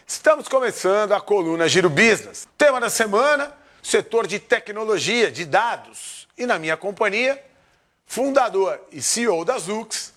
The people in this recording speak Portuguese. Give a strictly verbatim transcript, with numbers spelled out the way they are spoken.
Estamos começando a coluna Giro Business. Tema da semana, setor de tecnologia, de dados. E na minha companhia, fundador e C E O da Zux,